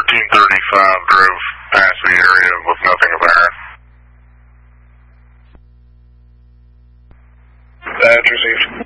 1335 drove past the area with nothing apparent. Badge received.